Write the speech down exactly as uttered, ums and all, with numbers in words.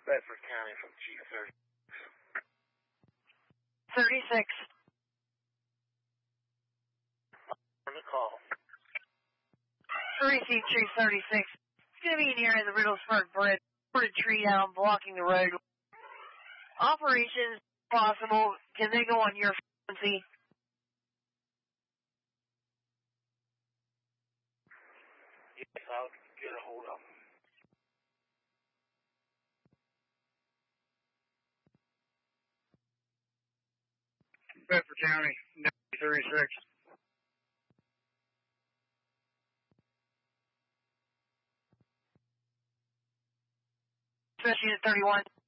Bedford County from Chief thirty. thirty-six. On the call. Receive Chief thirty-six. It's going to be near the Riddlesburg Bridge. Put a tree down blocking the road. Operations possible. Can they go on your frequency? Yes, I'll get a hold of them. Bedford County, thirty-six. Especially at thirty-one.